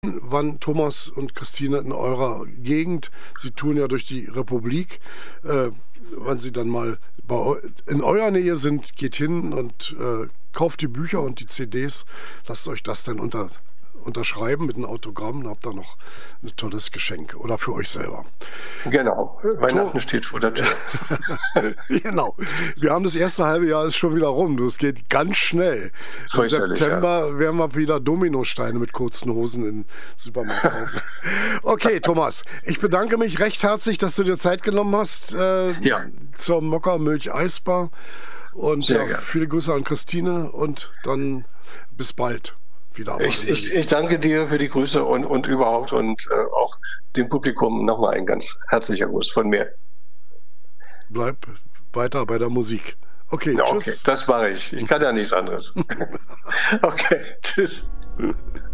wann Thomas und Christine in eurer Gegend, Sie touren ja durch die Republik, wann sie dann mal in eurer Nähe sind, geht hin und kauft die Bücher und die CDs, lasst euch das dann unterschreiben mit einem Autogramm, dann habt ihr noch ein tolles Geschenk oder für euch selber. Genau, Weihnachten steht vor der Tür. Genau, wir haben das erste halbe Jahr ist schon wieder rum, es geht ganz schnell. Im September werden wir wieder Dominosteine mit kurzen Hosen im Supermarkt kaufen. Okay, Thomas, ich bedanke mich recht herzlich, dass du dir Zeit genommen hast zur Mokka-Milch-Eisbar und viele Grüße an Christine und dann bis bald. Ich danke dir für die Grüße und überhaupt und auch dem Publikum nochmal ein ganz herzlicher Gruß von mir. Bleib weiter bei der Musik. Okay, tschüss. Okay, das mache ich. Ich kann ja nichts anderes. Okay, tschüss.